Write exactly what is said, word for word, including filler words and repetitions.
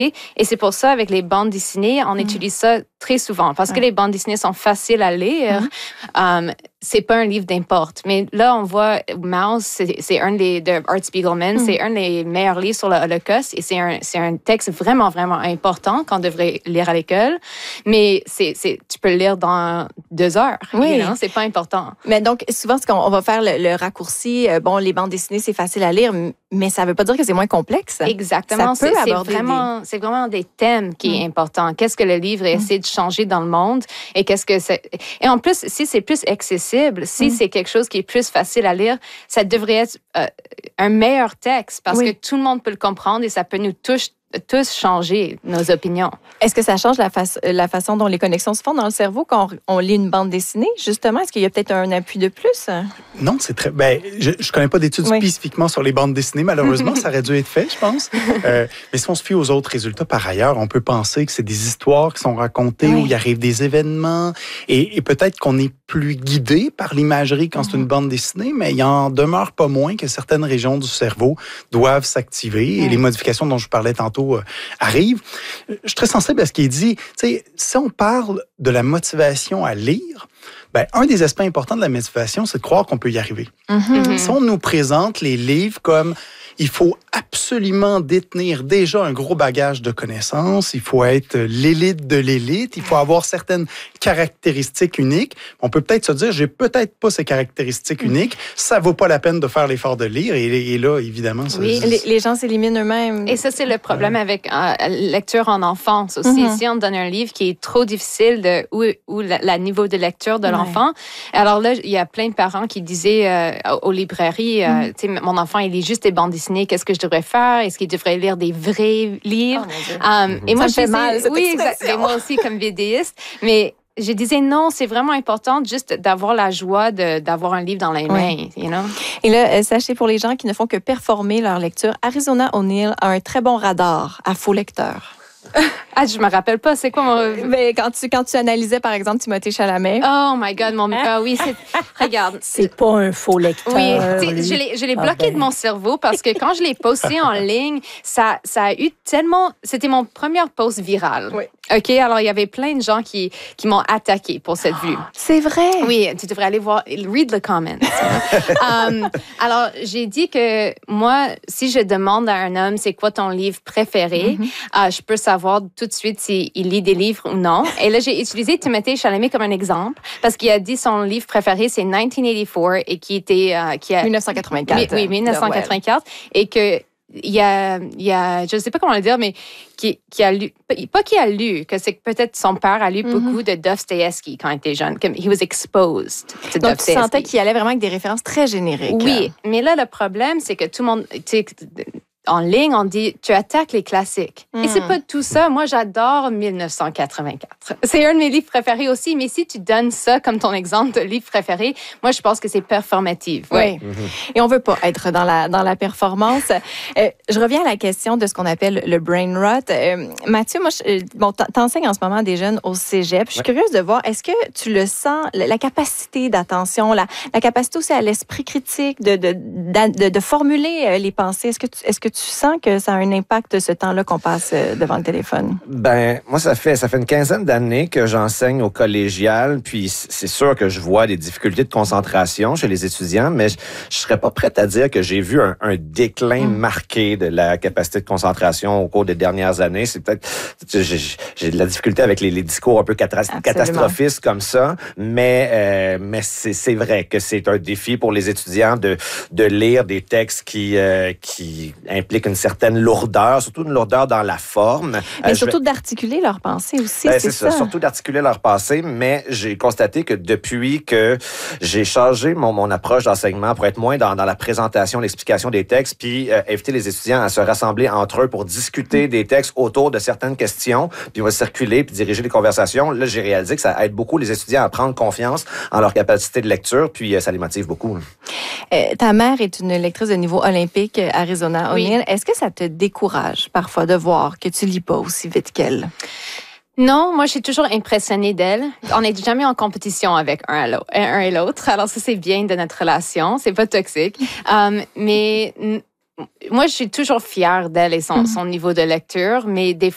Et c'est pour ça, avec les bandes dessinées, on mm. utilise ça très souvent. Parce ouais. que les bandes dessinées sont faciles à lire. Mm. Um, c'est pas un livre d'importe. Mais là, on voit Maus, c'est, c'est un des, de Art Spiegelman, mm. c'est un des meilleurs livres sur l'Holocauste. Et c'est un, c'est un texte vraiment, vraiment important qu'on devrait lire à l'école. Mais c'est, c'est, tu peux le lire dans deux heures. Oui. You know? C'est pas important. Mais donc, souvent, ce qu'on on va faire le, le raccourci, euh, bon, les bandes dessinées, c'est facile à lire, mais ça veut pas dire que c'est moins complexe. Exactement. Ça peut c'est, aborder c'est vraiment, des... c'est vraiment des thèmes qui mm. est important. Qu'est-ce que le livre essaie mm. de changer dans le monde et qu'est-ce que c'est... Et en plus, si c'est plus accessible, si mm. c'est quelque chose qui est plus facile à lire, ça devrait être euh, un meilleur texte parce oui. que tout le monde peut le comprendre et ça peut nous toucher tous changer nos opinions. Est-ce que ça change la, fa- la façon dont les connexions se font dans le cerveau quand on, on lit une bande dessinée, justement? Est-ce qu'il y a peut-être un appui de plus? Non, c'est très... Ben, je ne connais pas d'études oui. spécifiquement sur les bandes dessinées. Malheureusement, ça aurait dû être fait, je pense. Euh, mais si on se fie aux autres résultats, par ailleurs, on peut penser que c'est des histoires qui sont racontées oui. où il arrive des événements et, et peut-être qu'on est plus guidé par l'imagerie quand mm-hmm. c'est une bande dessinée, mais il en demeure pas moins que certaines régions du cerveau doivent s'activer mm. et les modifications dont je parlais tantôt Euh, arrive. Je suis très sensible à ce qui est dit. Tu sais, si on parle de la motivation à lire, ben, un des aspects importants de la motivation, c'est de croire qu'on peut y arriver. Mm-hmm. Si on nous présente les livres comme il faut absolument détenir déjà un gros bagage de connaissances, il faut être l'élite de l'élite, il faut avoir certaines caractéristiques uniques. On peut peut-être se dire, j'ai peut-être pas ces caractéristiques uniques, ça vaut pas la peine de faire l'effort de lire. Et, et là, évidemment, ça, oui, les, les gens s'éliminent eux-mêmes. Et ça, c'est le problème ouais. avec euh, lecture en enfance aussi. Mm-hmm. Si on donne un livre qui est trop difficile de ou, ou la, la niveau de lecture de ouais. l'enfant, alors là, il y a plein de parents qui disaient euh, aux librairies, euh, mm. tu sais, mon enfant, il lit juste des bandes dessinées, qu'est-ce que je devrais faire? Est-ce qu'il devrait lire des vrais livres? Oh, um, et moi, ça je fait mal, disais, oui, exact, et moi aussi comme vidéiste, mais je disais non, c'est vraiment important juste d'avoir la joie de, d'avoir un livre dans les mains, oui. you know? Et là, sachez pour les gens qui ne font que performer leur lecture, Arizona O'Neill a un très bon radar à faux lecteurs. Ah, je me rappelle pas, c'est quoi mon... Mais quand tu, quand tu analysais, par exemple, Timothée Chalamet. Oh my God, mon... Ah oui, c'est... Regarde. C'est pas un faux lecteur. Oui, je l'ai, je l'ai bloqué ah ben. de mon cerveau parce que quand je l'ai posté en ligne, ça, ça a eu tellement... C'était mon premier post viral. Oui. OK, alors il y avait plein de gens qui, qui m'ont attaqué pour cette vue. C'est vrai? Oui, tu devrais aller voir, read the comments. um, alors, j'ai dit que moi, si je demande à un homme, c'est quoi ton livre préféré, mm-hmm. uh, je peux savoir tout de suite s'il lit des livres ou non. Et là, j'ai utilisé Timothée Chalamet comme un exemple parce qu'il a dit son livre préféré, c'est dix-neuf quatre-vingt-quatre et qui était... Uh, qui a, dix-neuf cent quatre-vingt-quatre. Oui, dix-neuf cent quatre-vingt-quatre. Et que... Il y a, il y a, je ne sais pas comment le dire, mais qui, qui a lu, pas qui a lu, que c'est que peut-être son père a lu mm-hmm. beaucoup de Dostoevsky quand il était jeune. Comme he was exposed to Donc, tu sentais qu'il allait vraiment avec des références très génériques. Oui, là. Mais là, le problème, c'est que tout le monde, tu sais, en ligne, on dit tu attaques les classiques. Mm. Et c'est pas tout ça. Moi, j'adore dix-neuf cent quatre-vingt-quatre. C'est un de mes livres préférés aussi. Mais si tu donnes ça comme ton exemple de livre préféré, moi, je pense que c'est performatif. Oui. Mm-hmm. Et on veut pas être dans la dans la performance. euh, je reviens à la question de ce qu'on appelle le brain rot. Euh, Mathieu, moi, je, bon, t'enseignes en ce moment des jeunes au cégep. Je suis ouais. curieuse de voir, est-ce que tu le sens, la capacité d'attention, la, la capacité aussi à l'esprit critique de de de, de, de formuler les pensées. Est-ce que tu, est-ce que tu sens que ça a un impact, ce temps-là qu'on passe devant le téléphone? Ben, moi, ça fait, ça fait une quinzaine d'années que j'enseigne au collégial, puis c'est sûr que je vois des difficultés de concentration chez les étudiants, mais je, je serais pas prête à dire que j'ai vu un, un déclin mmh. marqué de la capacité de concentration au cours des dernières années. C'est peut-être, j'ai, j'ai de la difficulté avec les, les discours un peu catastrophistes catastrophistes comme ça, mais, euh, mais c'est, c'est vrai que c'est un défi pour les étudiants de, de lire des textes qui, euh, qui implique une certaine lourdeur, surtout une lourdeur dans la forme. Mais euh, surtout vais... d'articuler leurs pensées aussi, ben, c'est, c'est ça. ça. Surtout d'articuler leurs pensées, mais j'ai constaté que depuis que j'ai changé mon, mon approche d'enseignement pour être moins dans, dans la présentation, l'explication des textes, puis euh, inviter les étudiants à se rassembler entre eux pour discuter mmh. des textes autour de certaines questions, puis on va circuler puis diriger les conversations. Là, j'ai réalisé que ça aide beaucoup les étudiants à prendre confiance en leur capacité de lecture, puis euh, ça les motive beaucoup. Euh, ta mère est une lectrice de niveau olympique, Arizona O'Neill. Oui. Est-ce que ça te décourage parfois de voir que tu lis pas aussi vite qu'elle? Non, moi, je suis toujours impressionnée d'elle. On n'est jamais en compétition avec un, un et l'autre. Alors, ça, c'est bien de notre relation. C'est pas toxique. um, mais... Moi, je suis toujours fière d'elle et son, mm-hmm. son niveau de lecture, mais des,